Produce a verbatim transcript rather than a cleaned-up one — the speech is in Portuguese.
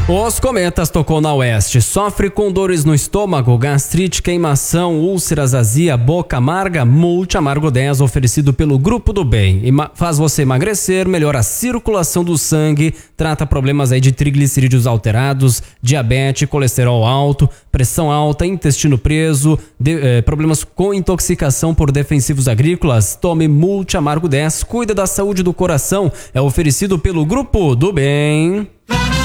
Os Cometas tocou na Oeste. Sofre com dores no estômago, gastrite, queimação, úlceras, azia, boca amarga? Multi Amargo dez, oferecido pelo Grupo do Bem. Ema- faz você emagrecer, melhora a circulação do sangue, trata problemas aí de triglicerídeos alterados, diabetes, colesterol alto, pressão alta, intestino preso, de, eh, problemas com intoxicação por defensivos agrícolas. Tome Multi Amargo dez, cuida da saúde do coração. É oferecido pelo Grupo do Bem.